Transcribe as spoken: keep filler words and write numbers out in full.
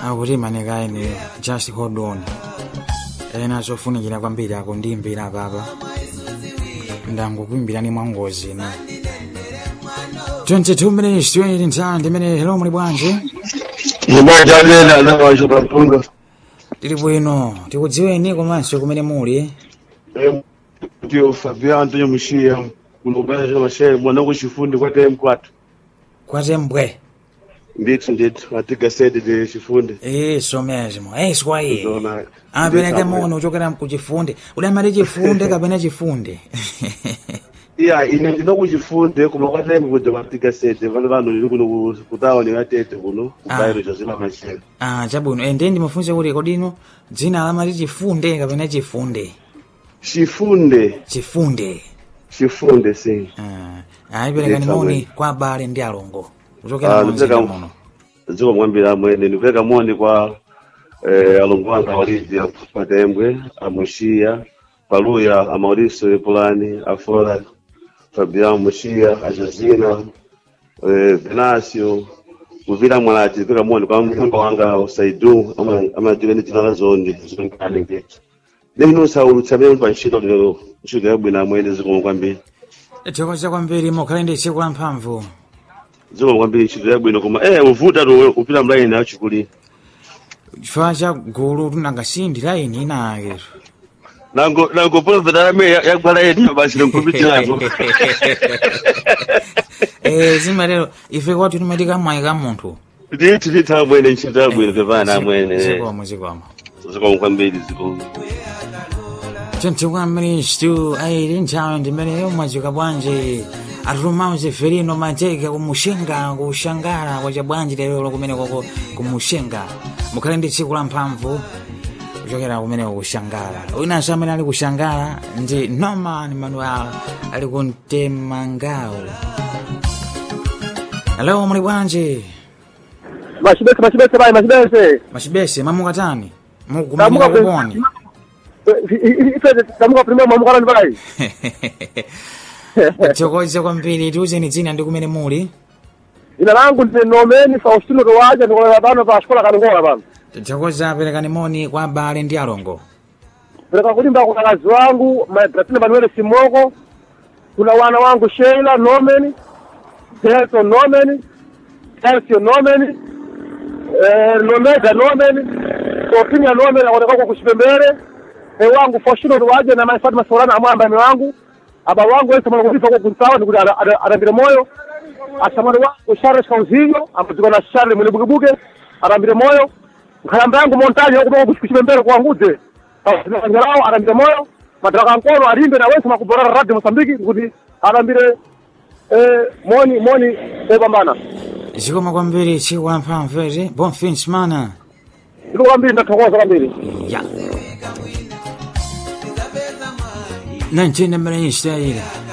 akuti manekaini just hold on. Ena zofunikira kwambiri akundimbira papa ndangokuimbirani mwangozi ine. twenty-two minutes to eight in time. Ndimene hello muli bwanji? Ndimanja lena na wanjo papunga. Tili bwino, tikudziweni komanso kumene muli. Eh, tio Fabian Antonio Mushia, kulobeza mashe mwana kuchifundi kwa tem kwatu. Kwa tembwe. Ndithu ndithu atika sede de chifundi. Eh, so mesmo. Eh, swai. Apereka mono uchokera kuchifunde. Udamali chifunde kapena chifunde. Yeah, ine ndinokuchifunde kuma kwa tem kuja atika sede vana vanhu ndiri kuno kutawa ni atete kuno kubairo chazila mashe. Ah, chabwino. Ende ndimafunse kuti kodino dzina la mali chifunde kapena chifunde. Chifunde. Chifunde. Chifunde si. Ah, ayipereka nimoni kwa bale ndi alongo. Uchokera mwanzika mono. Ziko mwambira mwene nipeka moni kwa eh, alongo wanga walidi kwa tembwe, amushia, paluya, amauriso epulani, afora, Fabian Mushia, Ajazina, eh, Venasio, uvira mwalati, nipeka moni kwa mwamba wanga usaidu, ama, ama jileni tinala zondi, ziko nkani ngetu. Nino saulu tsamea mpa nshito leo, nshito yabu ina mwene ziko mwambira. Tikoza kwambiri mokalende siku la mphamvu. Ziko mwambira nshito yabu ina kuma, eh, uvuta do upila mlaini na chukuli. Faja gulu tunangasindi laini ina ageru. Nango nango pole vedara me ya kwala yedi basi ngumiti nazo. Eh zimarelo ife kwatu tumadika mwaika muntu. Nditi ndita mwene nchita bwino pevana mwene. Ziko muzikoma. Ziko kwambiri ziko. twenty-one minutes to eight in time. Ndimene yomwajuka bwanje arumauze ferino majeka kumushenga kushangara kwa bwanje lero kumene koko kumushenga. Mukalende tsiku la mphamvu kuchokera kumene kushangara. Wina samene ali kushangara ndi Norman Manuel ali kuntemangao. Hello muli bwanje? Mashibese mashibese bai mashibese. Mashibese mamukatani. Mukumanya kuboni. Ife tamuka primero mamukana bai. Chokoze kwambiri tuze ni dzina ndi kumene muli. Ina langu ndi Nomeni Faustino Rwaja ndikola bana pa shkola kanongola bana. Chokoza perekani moni kwa bale ndi alongo. Pereka kulimba kwa kazi wangu Madratina Manuel Simoko. Kuna wana wangu Sheila Nomeni, Telso Nomeni, Telso Nomeni, eh Nomeda Nomeni, Sofinia Nomeni akoneka kwa kushipembere. E wangu Faustino Rwaja na Mai Fatma Sorana amwamba wangu. Aba wangu wese mwana kulipa kwa kuntawa ndikuti arambire moyo. Asamani wangu Charles Kauzinho ambazuka na Charles Mwenebugebuge arambire moyo. Nkayamba yangu montaje huko kushipembere kwa nguze. Ngarao arambire moyo. Madaraka nkono arimbe na wese makubora radio Mozambique ndikuti arambire eh moni moni ebambana. Ziko makwambiri tsiku la mphamvu bon fin semana. Ziko kwambiri ndathokoza kwambiri. Ya. nineteen minutes to eight.